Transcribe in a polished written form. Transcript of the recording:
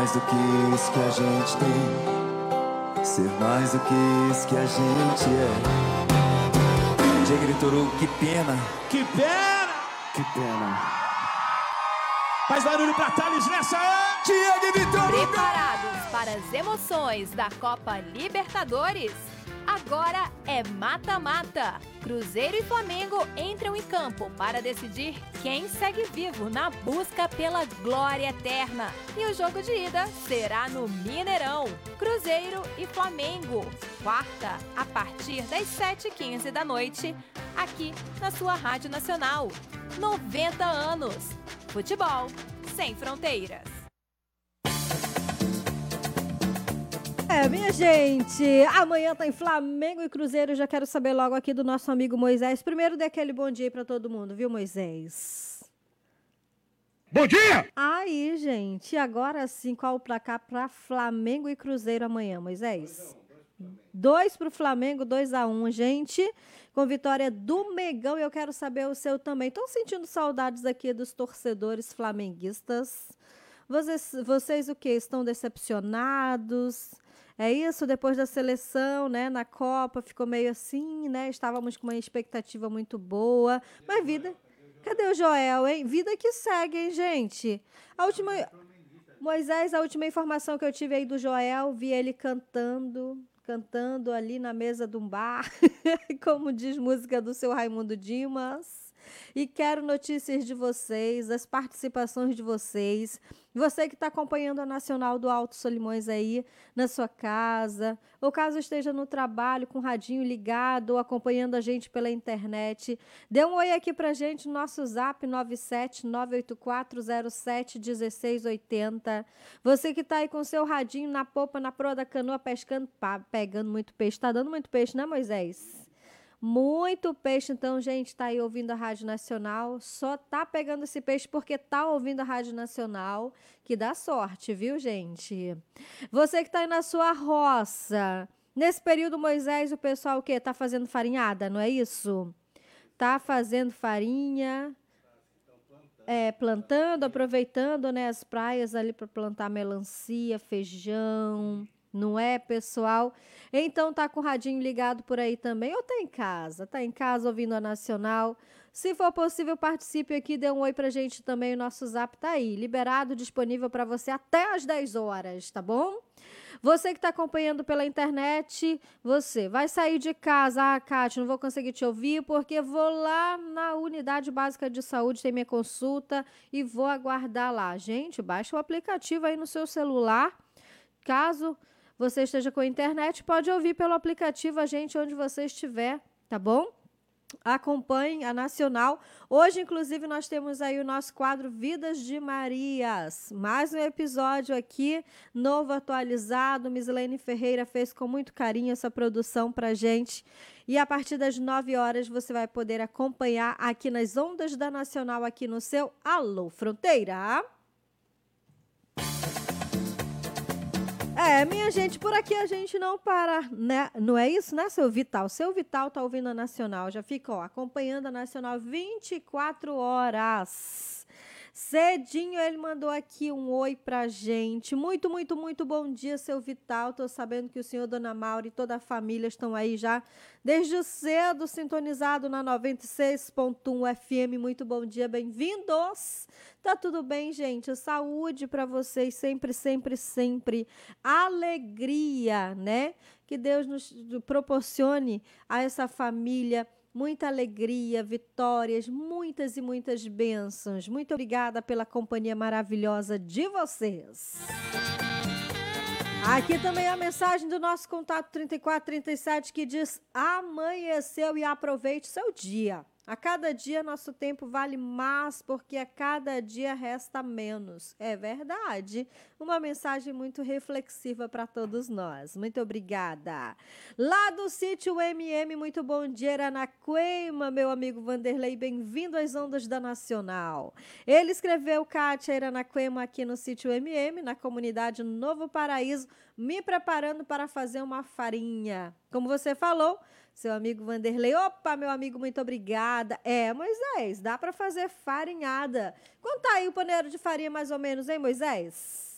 mais do que isso que a gente tem, ser mais do que isso que a gente é. Diego Toru, que pena. Que pena! Que pena. Faz barulho pra Thales nessa é! Diego Vitor! Preparados para as emoções da Copa Libertadores? Agora é mata-mata. Cruzeiro e Flamengo entram em campo para decidir quem segue vivo na busca pela glória eterna. E o jogo de ida será no Mineirão. Cruzeiro e Flamengo. Quarta, a partir das 7h15 da noite, aqui na sua Rádio Nacional. 90 anos. Futebol sem fronteiras. Minha gente, amanhã tem Flamengo e Cruzeiro, já quero saber logo aqui do nosso amigo Moisés. Primeiro dê aquele bom dia para todo mundo, viu, Moisés? Bom dia! Aí, gente, agora sim, qual o placar para Flamengo e Cruzeiro amanhã, Moisés? 2 para o Flamengo, 2-1, gente, com vitória do Megão, e eu quero saber o seu também. Estou sentindo saudades aqui dos torcedores flamenguistas. Vocês o quê? Estão decepcionados? É isso, depois da seleção, né, na Copa, ficou meio assim, né, estávamos com uma expectativa muito boa, mas vida, cadê o Joel, hein? Vida que segue, hein, gente? Moisés, a última informação que eu tive aí do Joel, vi ele cantando ali na mesa de um bar, como diz música do seu Raimundo Dimas. E quero notícias de vocês, das participações de vocês. Você que está acompanhando a Nacional do Alto Solimões aí na sua casa, ou caso esteja no trabalho com o radinho ligado ou acompanhando a gente pela internet, dê um oi aqui pra gente no nosso zap 97984071680. Você que está aí com o seu radinho na popa, na proa da canoa, pescando, pegando muito peixe. Está dando muito peixe, né, Moisés? Muito peixe, então, gente, tá aí ouvindo a Rádio Nacional, só tá pegando esse peixe porque tá ouvindo a Rádio Nacional, que dá sorte, viu, gente? Você que tá aí na sua roça, nesse período, Moisés, o pessoal o quê? Tá fazendo farinhada, não é isso? Tá fazendo farinha, plantando, aproveitando, né, as praias ali para plantar melancia, feijão. Não é, pessoal? Então tá com o radinho ligado por aí também, ou tá em casa? Tá em casa ouvindo a Nacional? Se for possível, participe aqui, dê um oi pra gente também, o nosso zap tá aí, liberado, disponível para você até às 10 horas, tá bom? Você que está acompanhando pela internet, você vai sair de casa, Cátia, não vou conseguir te ouvir porque vou lá na unidade básica de saúde, tem minha consulta e vou aguardar lá. Gente, baixa o aplicativo aí no seu celular, caso você esteja com a internet, pode ouvir pelo aplicativo a gente onde você estiver, tá bom? Acompanhe a Nacional. Hoje, inclusive, nós temos aí o nosso quadro Vidas de Marias. Mais um episódio aqui, novo, atualizado. Mislene Ferreira fez com muito carinho essa produção pra gente. E a partir das 9 horas você vai poder acompanhar aqui nas ondas da Nacional, aqui no seu Alô Fronteira. Minha gente, por aqui a gente não para, né? Não é isso, né, seu Vital? Seu Vital tá ouvindo a Nacional, já fica, acompanhando a Nacional 24 horas. Cedinho ele mandou aqui um oi pra gente. Muito, muito, muito bom dia, seu Vital. Tô sabendo que o senhor, Dona Maura e toda a família estão aí já desde cedo sintonizado na 96.1 FM. Muito bom dia, bem-vindos. Tá tudo bem, gente? Saúde para vocês, sempre, sempre, sempre. Alegria, né? Que Deus nos proporcione a essa família muita alegria, vitórias, muitas e muitas bênçãos. Muito obrigada pela companhia maravilhosa de vocês. Aqui também a mensagem do nosso contato 3437 que diz: amanheceu e aproveite seu dia. A cada dia nosso tempo vale mais, porque a cada dia resta menos. É verdade. Uma mensagem muito reflexiva para todos nós. Muito obrigada. Lá do sítio MM, muito bom dia, Aranaquema, meu amigo Vanderlei, bem-vindo às ondas da Nacional. Ele escreveu, Kátia Aranaquema, aqui no sítio MM, na comunidade Novo Paraíso, me preparando para fazer uma farinha. Como você falou, seu amigo Vanderlei. Opa, meu amigo, muito obrigada. Moisés, dá para fazer farinhada. Quanto tá aí o paneiro de farinha mais ou menos, hein, Moisés?